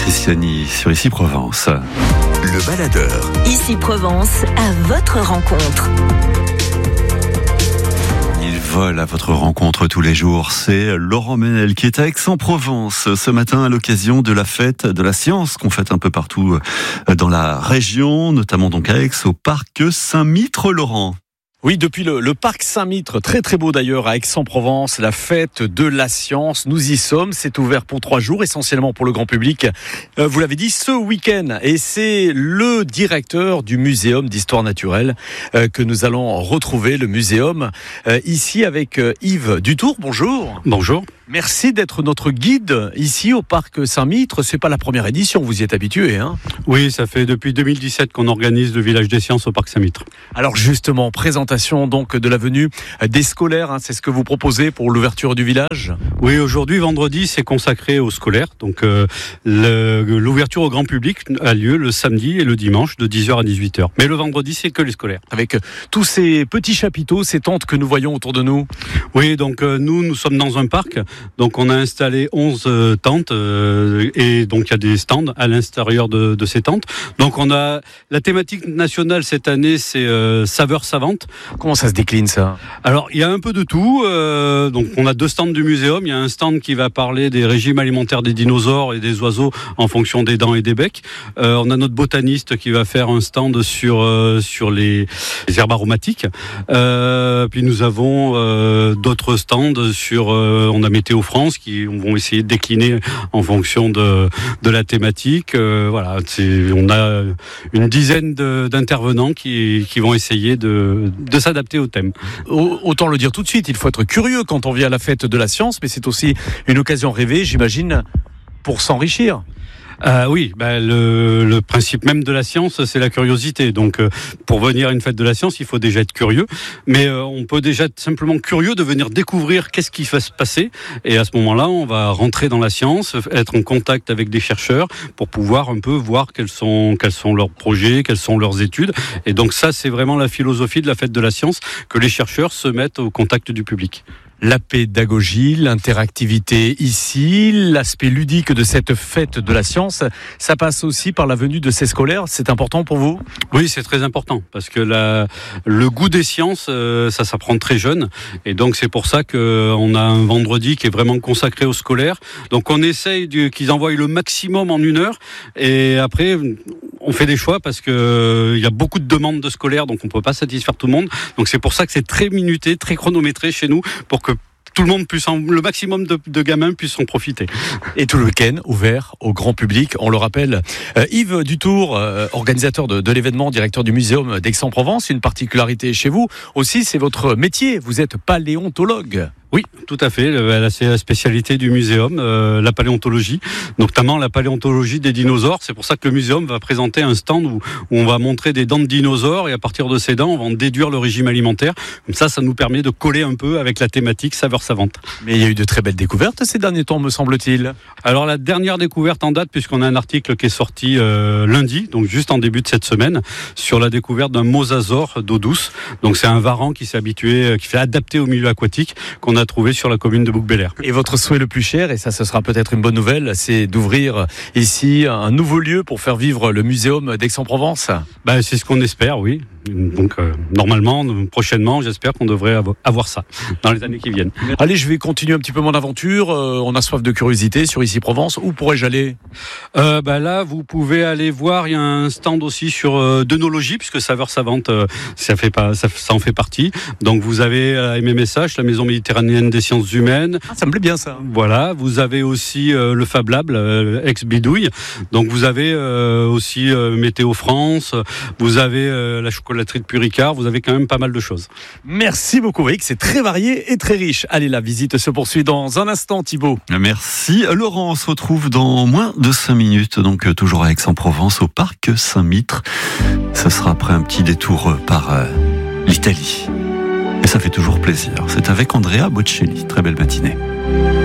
Christiani sur Ici Provence. Le baladeur. Ici Provence, à votre rencontre. Il vole à votre rencontre tous les jours. C'est Laurent Ménel qui est à Aix-en-Provence ce matin à l'occasion de la fête de la science qu'on fête un peu partout dans la région, notamment donc à Aix, au parc Saint-Mitre. Laurent. Oui, depuis le parc Saint-Mitre, très très beau d'ailleurs à Aix-en-Provence, la fête de la science, nous y sommes, c'est ouvert pour 3 jours, essentiellement pour le grand public, vous l'avez dit, ce week-end, et c'est le directeur du muséum d'histoire naturelle que nous allons retrouver, le muséum, ici avec Yves Dutour, bonjour. Bonjour. Merci d'être notre guide ici au parc Saint-Mitre, c'est pas la première édition, vous y êtes habitué, hein ? Oui, ça fait depuis 2017 qu'on organise le village des sciences au parc Saint-Mitre. Alors justement, présentation donc de la venue des scolaires, hein, c'est ce que vous proposez pour l'ouverture du village ? Oui, aujourd'hui, vendredi, c'est consacré aux scolaires. Donc l'ouverture au grand public a lieu le samedi et le dimanche de 10h à 18h. Mais le vendredi, c'est que les scolaires. Avec tous ces petits chapiteaux, ces tentes que nous voyons autour de nous ? Oui, donc nous sommes dans un parc. Donc on a installé 11 tentes et donc il y a des stands à l'intérieur de ces tentes. Donc on a la thématique nationale cette année, c'est saveurs savantes. Comment ça se décline ça ? Alors il y a un peu de tout. Donc on a 2 stands du muséum. Il y a un stand qui va parler des régimes alimentaires des dinosaures et des oiseaux en fonction des dents et des becs. On a notre botaniste qui va faire un stand sur les herbes aromatiques. Puis nous avons d'autres stands sur on a Météo France qui vont essayer de décliner en fonction de la thématique. Voilà, on a une dizaine d'intervenants qui vont essayer de s'adapter au thème. Autant le dire tout de suite, il faut être curieux quand on vient à la fête de la science, mais c'est aussi une occasion rêvée, j'imagine, pour s'enrichir. Oui, le principe même de la science, c'est la curiosité. Donc, pour venir à une fête de la science, il faut déjà être curieux. Mais on peut déjà être simplement curieux de venir découvrir qu'est-ce qui va se passer. Et à ce moment-là, on va rentrer dans la science, être en contact avec des chercheurs pour pouvoir un peu voir quels sont leurs projets, quelles sont leurs études. Et donc ça, c'est vraiment la philosophie de la fête de la science, que les chercheurs se mettent au contact du public. La pédagogie, l'interactivité ici, l'aspect ludique de cette fête de la science, ça passe aussi par la venue de ces scolaires. C'est important pour vous ? Oui, c'est très important parce que le goût des sciences, ça s'apprend très jeune. Et donc c'est pour ça qu'on a un vendredi qui est vraiment consacré aux scolaires. Donc on essaye qu'ils envoient le maximum en 1 heure. Et après, on fait des choix parce qu'il y a beaucoup de demandes de scolaires, donc on ne peut pas satisfaire tout le monde. Donc c'est pour ça que c'est très minuté, très chronométré chez nous pour que tout le monde puisse, le maximum de gamins puissent en profiter. Et tout le week-end ouvert au grand public, on le rappelle. Yves Dutour, organisateur de l'événement, directeur du muséum d'Aix-en-Provence, une particularité chez vous aussi, c'est votre métier, vous êtes paléontologue. Oui, tout à fait. C'est la spécialité du muséum, la paléontologie, notamment la paléontologie des dinosaures. C'est pour ça que le muséum va présenter un stand où on va montrer des dents de dinosaures et à partir de ces dents, on va en déduire le régime alimentaire. Comme ça nous permet de coller un peu avec la thématique saveurs savantes. Mais il y a eu de très belles découvertes ces derniers temps, me semble-t-il. Alors la dernière découverte en date, puisqu'on a un article qui est sorti lundi, donc juste en début de cette semaine, sur la découverte d'un mosasaure d'eau douce. Donc c'est un varan qui s'est adapté au milieu aquatique qu'on a trouvé sur la commune de Bouc-Bélair. Et votre souhait le plus cher, et ça ce sera peut-être une bonne nouvelle, c'est d'ouvrir ici un nouveau lieu pour faire vivre le muséum d'Aix-en-Provence. C'est ce qu'on espère, oui. Donc normalement, prochainement, j'espère qu'on devrait avoir ça dans les années qui viennent. Allez, je vais continuer un petit peu mon aventure. On a soif de curiosité sur Ici Provence. Où pourrais-je aller ? Là, vous pouvez aller voir. Il y a un stand aussi sur d'œnologie, puisque saveurs savantes, ça en fait partie. Donc vous avez la MMSH, la Maison méditerranéenne des sciences humaines. Ah, ça me plaît bien ça. Voilà. Vous avez aussi le Fab Lab, ex-Bidouille. Donc vous avez aussi Météo France. Vous avez la chocolaterie de Puricard. Vous avez quand même pas mal de choses. Merci beaucoup. Vous voyez que c'est très varié et très riche. Allez, la visite se poursuit dans un instant, Thibaut. Merci. Laurent, on se retrouve dans moins de 5 minutes, donc toujours à Aix-en-Provence, au parc Saint-Mitre. Ce sera après un petit détour par l'Italie. Et ça fait toujours plaisir. C'est avec Andrea Bocelli. Très belle matinée.